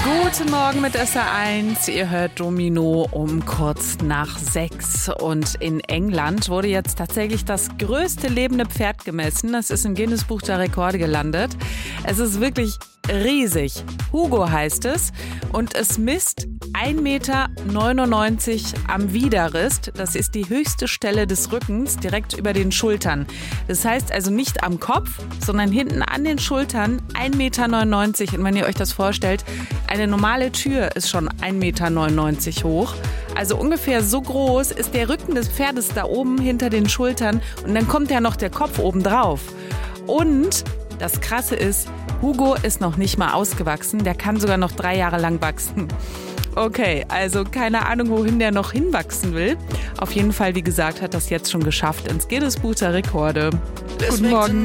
Guten Morgen mit SR1. Ihr hört Domino um kurz nach 6. Und in England wurde jetzt tatsächlich das größte lebende Pferd gemessen. Das ist im Guinness-Buch der Rekorde gelandet. Es ist wirklich riesig. Hugo heißt es. Und es misst 1,99 Meter am Widerrist. Das ist die höchste Stelle des Rückens, direkt über den Schultern. Das heißt also nicht am Kopf, sondern hinten an den Schultern 1,99 Meter. Und wenn ihr euch das vorstellt, eine normale Tür ist schon 1,99 Meter hoch. Also ungefähr so groß ist der Rücken des Pferdes da oben hinter den Schultern. Und dann kommt ja noch der Kopf oben drauf. Und das Krasse ist, Hugo ist noch nicht mal ausgewachsen. Der kann sogar noch 3 Jahre lang wachsen. Okay, also keine Ahnung, wohin der noch hinwachsen will. Auf jeden Fall, wie gesagt, hat das jetzt schon geschafft ins Guinness-Buch der Rekorde. Guten Morgen.